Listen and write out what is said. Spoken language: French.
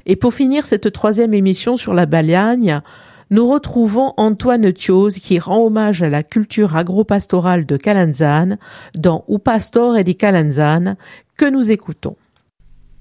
Et pour finir cette troisième émission sur la Balagne, nous retrouvons Antoine Thioz qui rend hommage à la culture agro-pastorale de Calanzane dans U Pastor e di Calanzane que nous écoutons.